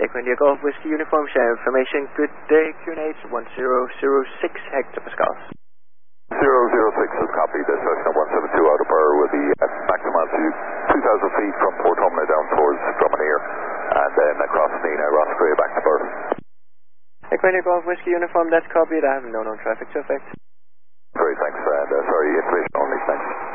Echo India Golf Whiskey Uniform, share information. Good day, QNH 1006 hectopascals. 006 is copied. Cessna 172 out of power will be at maximum altitude 2,000 feet from Port Humna down towards Drummondere and then across Nina, Roscrea back to Birth. Echo India Golf Whiskey Uniform, that's copied. I have no known traffic to affect. Great, thanks. And sorry, information only, thanks.